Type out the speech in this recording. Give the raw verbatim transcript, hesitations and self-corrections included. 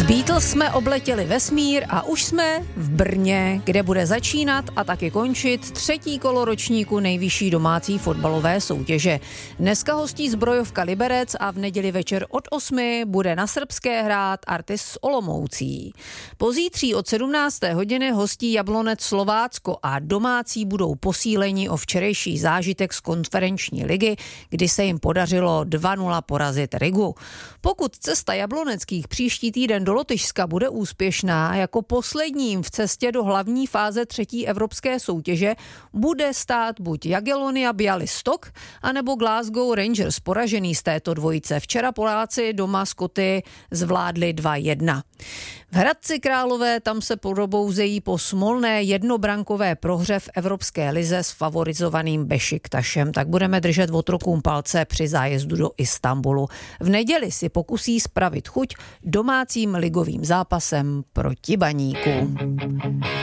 Beatles jsme obletěli vesmír a už jsme v Brně, kde bude začínat a taky končit třetí kolo ročníku nejvyšší domácí fotbalové soutěže. Dneska hostí Zbrojovka Liberec a v neděli večer od osmi bude na Srbské hrát Artis z Olomoucí. Pozítří od sedmnácté hodiny hostí Jablonec Slovácko a domácí budou posíleni o včerejší zážitek z konferenční ligy, kdy se jim podařilo dva nula porazit Rigu. Pokud cesta jabloneckých příští týden do Lotyšska bude úspěšná, jako posledním v cestě do hlavní fáze třetí evropské soutěže bude stát buď Jagiellonia Białystok, anebo Glasgow Rangers, poražený z této dvojice. Včera Poláci doma Skoty zvládli dva jedna. V Hradci Králové tam se probouzejí po smolné jednobrankové prohře v Evropské lize s favorizovaným Bešiktašem. Tak budeme držet otrokům palce při zájezdu do Istanbulu. V neděli si pokusí spravit chuť domácím ligovým zápasem proti Baníku.